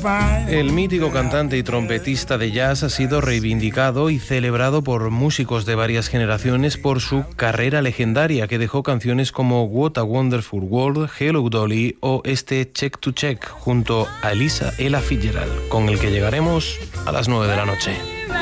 El mítico cantante y trompetista de jazz ha sido reivindicado y celebrado por músicos de varias generaciones por su carrera legendaria, que dejó canciones como What a Wonderful World, Hello Dolly o este Check to Check junto a Ella Fitzgerald, con el que llegaremos a las 9 de la noche.